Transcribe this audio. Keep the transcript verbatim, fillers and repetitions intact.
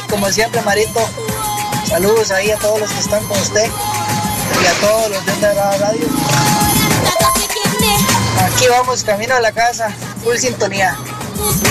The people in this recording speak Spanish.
como siempre, Marito. Saludos ahí a todos los que están con usted y a todos los de Onda Dorada Radio. Aquí vamos, camino a la casa, full sintonía.